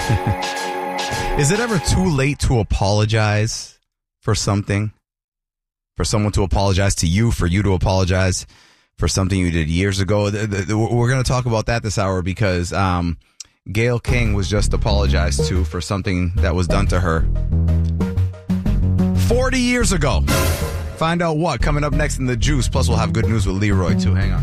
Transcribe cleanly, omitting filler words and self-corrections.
Is it ever too late to apologize for something? For someone to apologize to you, for you to apologize for something you did years ago? We're going to talk about that this hour because Gayle King was just apologized to for something that was done to her 40 years ago. Find out what coming up next in The Juice. Plus, we'll have good news with Leroy, too. Hang on.